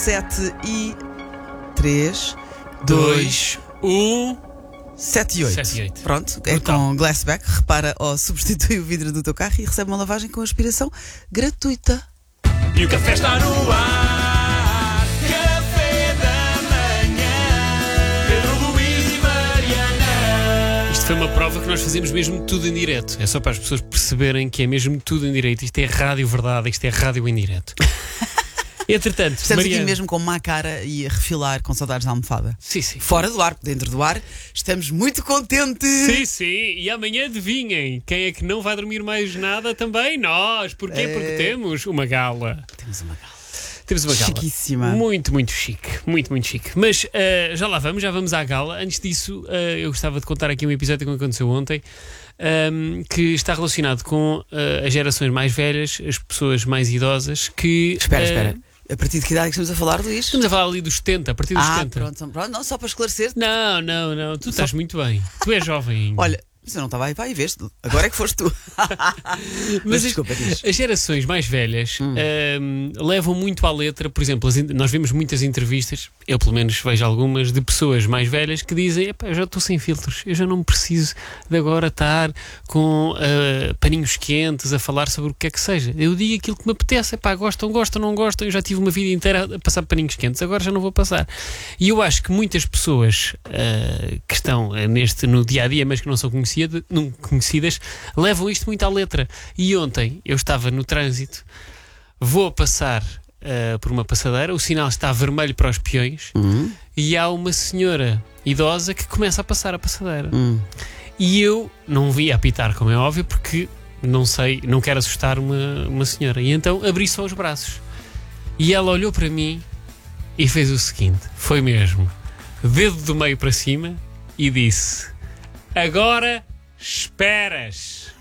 7 e 3, 2, 1. 7 e 8. 7 e 8. Pronto, é Brutal. com Glassback. Repara ou substitui o vidro do teu carro e recebe uma lavagem com aspiração gratuita. E o café está no ar. Café da manhã. Pedro, Luís e Mariana. Isto foi uma prova que nós fazemos mesmo tudo em direto. É só para as pessoas perceberem que é mesmo tudo em direto. Isto é rádio verdade, isto é rádio em direto. Entretanto, Estamos Mariana... aqui mesmo com má cara e a refilar com saudades da almofada. Sim, sim. Fora do ar, dentro do ar, estamos muito contentes. Sim, sim. E amanhã adivinhem, quem é que não vai dormir mais nada também? Nós. Porquê? Porque temos uma gala. Temos uma gala. Temos uma gala. Chiquíssima. Muito, muito chique. Muito, muito chique. Mas já lá vamos, já vamos à gala. Antes disso, eu gostava de contar aqui um episódio que aconteceu ontem, que está relacionado com as gerações mais velhas, as pessoas mais idosas que... Espera. A partir de que idade é que estamos a falar, Luís? Estamos a falar ali dos 70, a partir dos 70. Pronto, não, só para esclarecer. Não. Tu estás muito bem. Tu és jovem ainda. Olha, mas eu não estava aí, vai, veste. Agora é que foste tu. Mas desculpa, diz. As gerações mais velhas levam muito à letra. Por exemplo, nós vemos muitas entrevistas, eu pelo menos vejo algumas, de pessoas mais velhas que dizem: epá, eu já estou sem filtros, eu já não preciso de agora estar com paninhos quentes a falar sobre o que é que seja. Eu digo aquilo que me apetece. Epá, gostam, não gostam. Eu já tive uma vida inteira a passar paninhos quentes, agora já não vou passar. E eu acho que muitas pessoas que estão no dia a dia, mas que não são conhecidas, levam isto muito à letra. E ontem eu estava no trânsito, vou passar por uma passadeira, o sinal está vermelho para os peões e há uma senhora idosa que começa a passar a passadeira. E eu não vi apitar, como é óbvio, porque não quero assustar uma senhora. E então abri só os braços. E ela olhou para mim e fez o seguinte: foi mesmo, dedo do meio para cima, e disse: agora esperas.